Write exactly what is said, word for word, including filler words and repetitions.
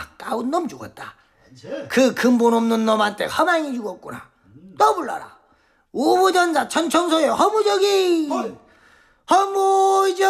까운 놈 죽었다. 그 근본 없는 놈한테 허망이 죽었구나. 또 불러라. 우부전사 천청소의 허무적이. 허무적.